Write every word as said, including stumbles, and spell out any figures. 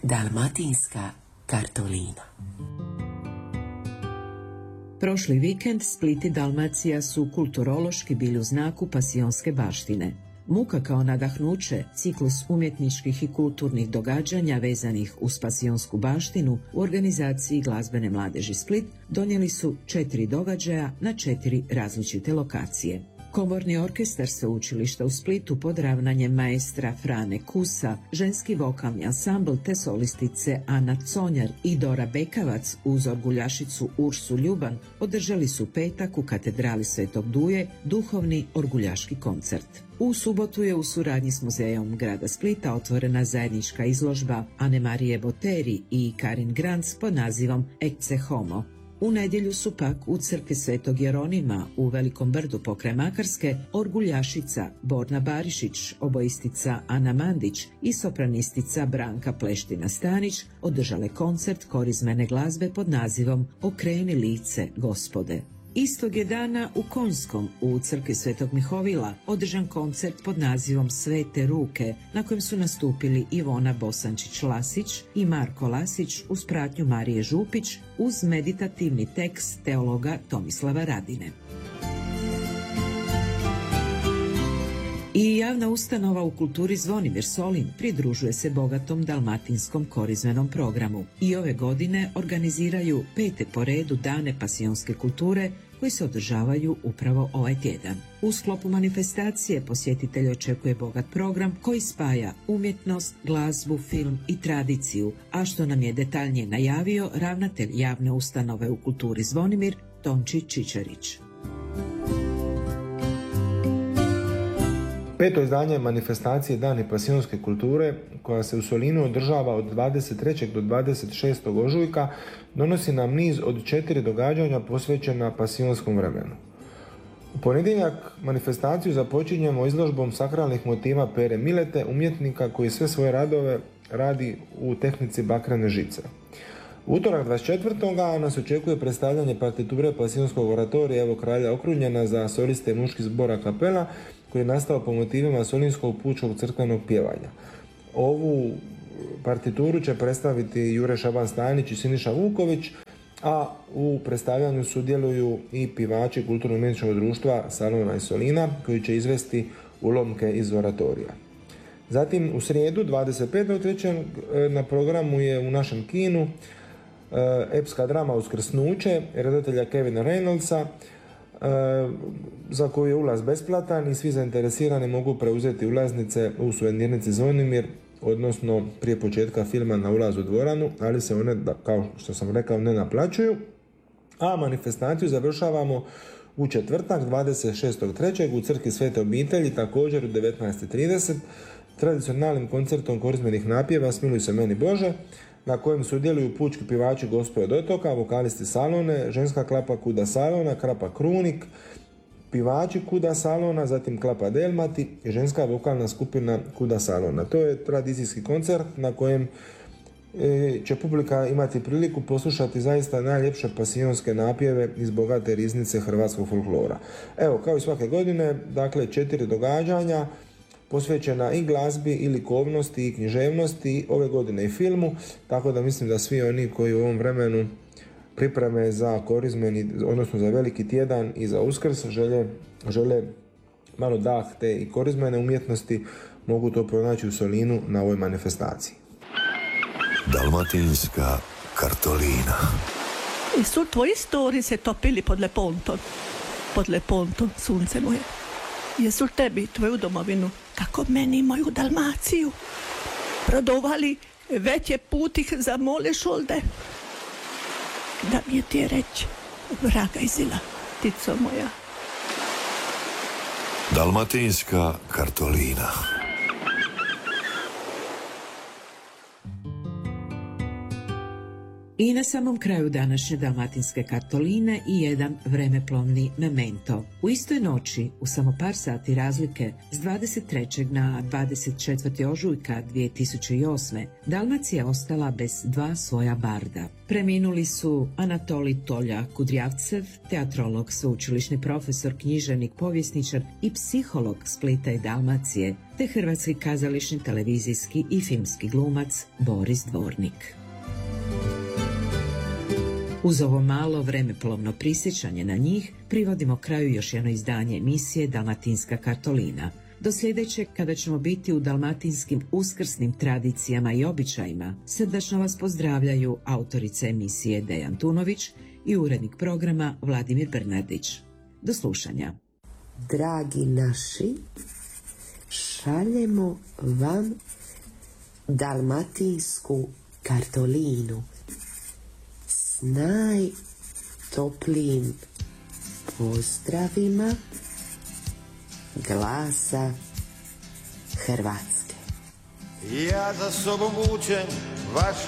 Dalmatinska kartolina. Prošli vikend Split i Dalmacija su kulturološki bili u znaku pasionske baštine. Muka kao nadahnuće, ciklus umjetničkih i kulturnih događanja vezanih uz pasionsku baštinu u organizaciji glazbene mladeži Split donijeli su četiri događaja na četiri različite lokacije. Komorni orkestar sveučilišta u Splitu pod ravnanjem maestra Frane Kusa, ženski vokalni ansambl te solistice Ana Conjar i Dora Bekavac uz orguljašicu Ursu Ljuban održali su petak u katedrali Svetog Duje duhovni orguljaški koncert. U subotu je u suradnji s muzejom grada Splita otvorena zajednička izložba Ane Marije Boteri i Karin Grantz pod nazivom Ecce Homo. U nedjelju su pak u crkvi Svetog Jeronima u Velikom Brdu pokraj Makarske orguljašica Borna Barišić, oboistica Ana Mandić i sopranistica Branka Pleština Stanić održale koncert korizmene glazbe pod nazivom Okreni lice Gospode. Istog je dana u Konjskom u crkvi Svetog Mihovila održan koncert pod nazivom Svete ruke na kojem su nastupili Ivona Bosančić-Lasić i Marko Lasić uz pratnju Marije Župić uz meditativni tekst teologa Tomislava Radine. I javna ustanova u kulturi Zvonimir Solin pridružuje se bogatom dalmatinskom korizmenom programu i ove godine organiziraju pete po redu dane pasionske kulture koji se održavaju upravo ovaj tjedan. U sklopu manifestacije posjetitelj očekuje bogat program koji spaja umjetnost, glazbu, film i tradiciju, a što nam je detaljnije najavio ravnatelj javne ustanove u kulturi Zvonimir Tonči Čičarić. Peto izdanje manifestacije Dani pasionske kulture, koja se u Solinu održava od dvadeset trećeg do dvadeset šestog ožujka, donosi nam niz od četiri događanja posvećena pasionskom vremenu. U ponedjeljak manifestaciju započinjemo izložbom sakralnih motiva Pere Milete, umjetnika koji sve svoje radove radi u tehnici bakrene žice. U utorak dvadeset četvrtog nas očekuje predstavljanje partiture pasionskog oratorija Evo kralja okrunjena za soliste muških zbora kapela, koji je nastao po motivima solinskog pučkog crkvenog pjevanja. Ovu partituru će predstaviti Jure Šaban Stanić i Siniša Vuković, a u predstavljanju sudjeluju i pivači kulturno-umjetničkog društva Salona i Solina, koji će izvesti ulomke iz oratorija. Zatim u srijedu dvadeset petog trećeg na programu je u našem kinu epska drama Uskrsnuće redatelja Kevina Reynoldsa, za koju je ulaz besplatan i svi zainteresirani mogu preuzeti ulaznice u suvenirnici Zvonimir, odnosno prije početka filma na ulazu u dvoranu, ali se one, kao što sam rekao, ne naplaćuju. A manifestaciju završavamo u četvrtak dvadeset šestog trećeg u crkvi Svete obitelji, također u devetnaest trideset, tradicionalnim koncertom korizmenih napjeva Smiluj se meni Bože, na kojem sudjeluju pučki pivači Gospe od otoka, vokalisti Salone, ženska klapa Kuda Salona, krapa Krunik, pivači Kuda Salona, zatim klapa Delmati i ženska vokalna skupina Kuda Salona. To je tradicijski koncert na kojem e, će publika imati priliku poslušati zaista najljepše pasionske napjeve iz bogate riznice hrvatskog folklora. Evo, kao i svake godine, dakle, četiri događanja posvećena i glazbi, i likovnosti, i književnosti, ove godine i filmu, tako da mislim da svi oni koji u ovom vremenu pripreme za korizmeni, odnosno za veliki tjedan i za Uskrs, žele, žele malo dah te i korizmene umjetnosti, mogu to pronaći u Solinu na ovoj manifestaciji. Dalmatinska kartolina. I su tvoji stori se topili pod Lepontom, pod Lepontom, sunce moje. Jesu tebi, tvoju domovinu, kako meni moju Dalmaciju, prodovali veće putih za mole šolde? Da mi je ti reći, vraga izila, tico moja. Dalmatinska kartolina. I na samom kraju današnje dalmatinske kartoline i jedan vremeplovni memento. U istoj noći, u samo par sati razlike, s dvadeset trećeg na dvadeset četvrti ožujka dvije tisuće osme. Dalmacija ostala bez dva svoja barda. Preminuli su Anatolij Tolja Kudrjavcev, teatrolog, sveučilišni profesor, književnik, povjesničar i psiholog Splita i Dalmacije, te hrvatski kazališni, televizijski i filmski glumac Boris Dvornik. Uz ovo malo vremeplovno prisjećanje na njih privodimo kraju još jedno izdanje emisije Dalmatinska kartolina. Do sljedećeg, kada ćemo biti u dalmatinskim uskrsnim tradicijama i običajima, srdačno vas pozdravljaju autorica emisije Dejan Tunović i urednik programa Vladimir Bernardić. Do slušanja. Dragi naši, šaljemo vam dalmatinsku kartolinu s najtoplijim pozdravima Glasa Hrvatske. Ja za sobom vučem vaše